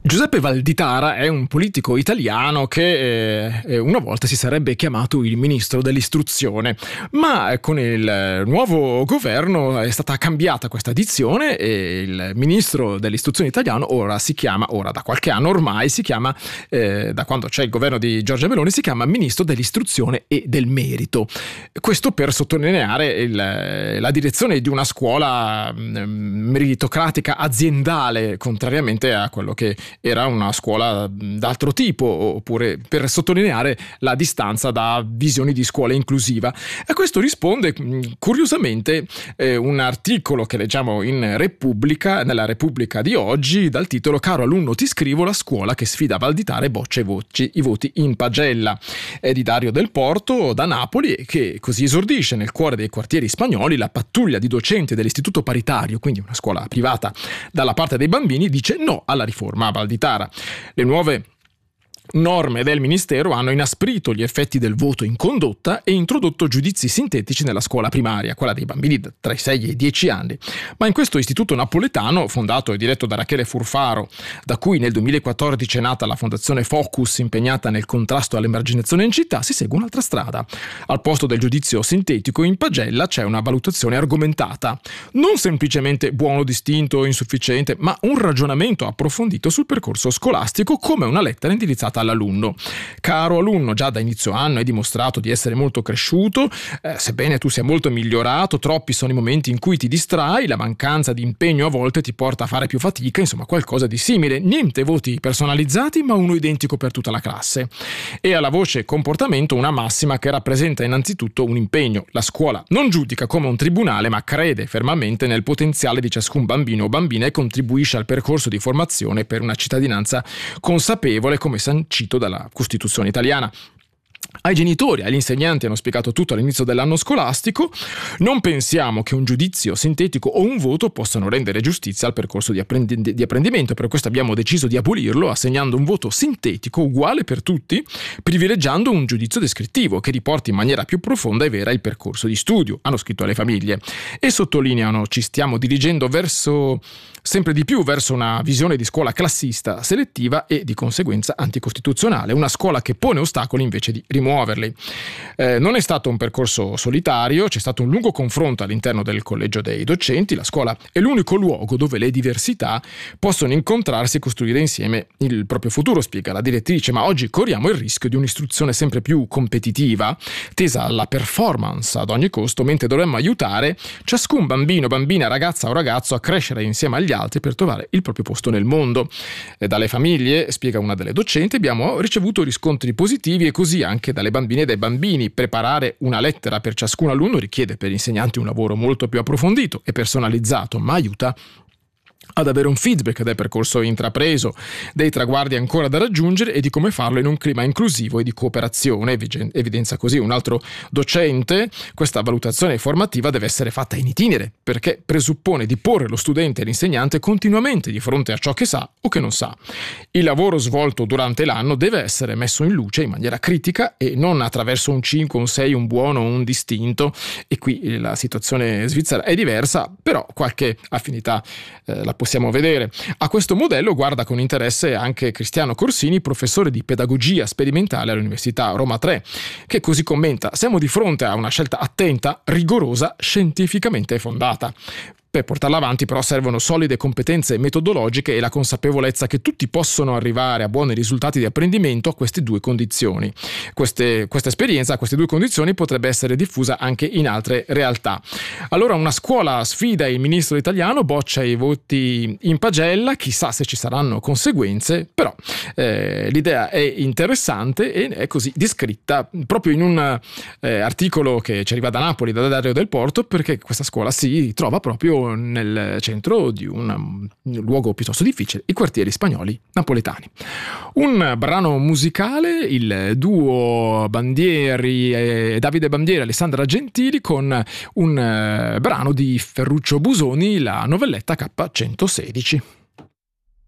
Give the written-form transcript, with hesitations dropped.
Giuseppe Valditara è un politico italiano che una volta si sarebbe chiamato il ministro dell'istruzione, ma con il nuovo governo è stata cambiata questa dizione e il ministro dell'istruzione italiano ora da qualche anno ormai si chiama, da quando c'è il governo di Giorgia Meloni, si chiama ministro dell'istruzione e del merito. Questo per sottolineare la direzione di una scuola meritocratica aziendale, contrariamente a quello che era una scuola d'altro tipo, oppure per sottolineare la distanza da visioni di scuola inclusiva. A questo risponde curiosamente un articolo che leggiamo nella Repubblica di oggi, dal titolo "Caro alunno, ti scrivo, la scuola che sfida Valditara e boccia i voti in pagella". È di Dario Del Porto, da Napoli, che così esordisce: nel cuore dei quartieri spagnoli la pattuglia di docenti dell'istituto paritario, quindi una scuola privata, dalla parte dei bambini dice no alla riforma Valditara. Le nuove norme del Ministero hanno inasprito gli effetti del voto in condotta e introdotto giudizi sintetici nella scuola primaria, quella dei bambini tra i 6 e i 10 anni. Ma in questo istituto napoletano, fondato e diretto da Rachele Furfaro, da cui nel 2014 è nata la fondazione Focus impegnata nel contrasto all'emarginazione in città, si segue un'altra strada. Al posto del giudizio sintetico in pagella c'è una valutazione argomentata, non semplicemente buono, distinto o insufficiente, ma un ragionamento approfondito sul percorso scolastico, come una lettera indirizzata all'alunno. Caro alunno, già da inizio anno hai dimostrato di essere molto cresciuto, sebbene tu sia molto migliorato, troppi sono i momenti in cui ti distrai, la mancanza di impegno a volte ti porta a fare più fatica, insomma qualcosa di simile. Niente voti personalizzati, ma uno identico per tutta la classe. E alla voce comportamento una massima che rappresenta innanzitutto un impegno. La scuola non giudica come un tribunale, ma crede fermamente nel potenziale di ciascun bambino o bambina e contribuisce al percorso di formazione per una cittadinanza consapevole, come sancito dalla Costituzione italiana. Ai genitori e agli insegnanti hanno spiegato tutto all'inizio dell'anno scolastico. Non pensiamo che un giudizio sintetico o un voto possano rendere giustizia al percorso di apprendimento. Per questo abbiamo deciso di abolirlo, assegnando un voto sintetico uguale per tutti, privilegiando un giudizio descrittivo che riporti in maniera più profonda e vera il percorso di studio, hanno scritto alle famiglie. E sottolineano: ci stiamo dirigendo sempre di più verso una visione di scuola classista, selettiva e di conseguenza anticostituzionale, una scuola che pone ostacoli invece di rimuoverli. Non è stato un percorso solitario, c'è stato un lungo confronto all'interno del collegio dei docenti. La scuola è l'unico luogo dove le diversità possono incontrarsi e costruire insieme il proprio futuro, spiega la direttrice, ma oggi corriamo il rischio di un'istruzione sempre più competitiva, tesa alla performance ad ogni costo, mentre dovremmo aiutare ciascun bambino, bambina, ragazza o ragazzo a crescere insieme agli altri per trovare il proprio posto nel mondo. Dalle famiglie, spiega una delle docenti, abbiamo ricevuto riscontri positivi, e così anche dalle bambine e dai bambini. Preparare una lettera per ciascun alunno richiede per gli insegnanti un lavoro molto più approfondito e personalizzato, ma aiuta ad avere un feedback del percorso intrapreso, dei traguardi ancora da raggiungere e di come farlo in un clima inclusivo e di cooperazione. Evidenzia così un altro docente: questa valutazione formativa deve essere fatta in itinere, perché presuppone di porre lo studente e l'insegnante continuamente di fronte a ciò che sa o che non sa. Il lavoro svolto durante l'anno deve essere messo in luce in maniera critica e non attraverso un 5, un 6, un buono, un distinto. E qui la situazione svizzera è diversa, però qualche affinità la possiamo vedere. A questo modello guarda con interesse anche Cristiano Corsini, professore di pedagogia sperimentale all'Università Roma 3, che così commenta: siamo di fronte a una scelta attenta, rigorosa, scientificamente fondata. Per portarla avanti però servono solide competenze metodologiche e la consapevolezza che tutti possono arrivare a buoni risultati di apprendimento a queste due condizioni. Questa esperienza a queste due condizioni potrebbe essere diffusa anche in altre realtà. Allora una scuola sfida il ministro italiano, boccia i voti in pagella, chissà se ci saranno conseguenze, però l'idea è interessante e è così descritta proprio in un articolo che ci arriva da Napoli, da Dario Del Porto, perché questa scuola si trova proprio nel centro di un luogo piuttosto difficile, i quartieri spagnoli napoletani. Un brano musicale, il duo Davide Bandieri e Alessandra Gentili, con un brano di Ferruccio Busoni, la novelletta K116.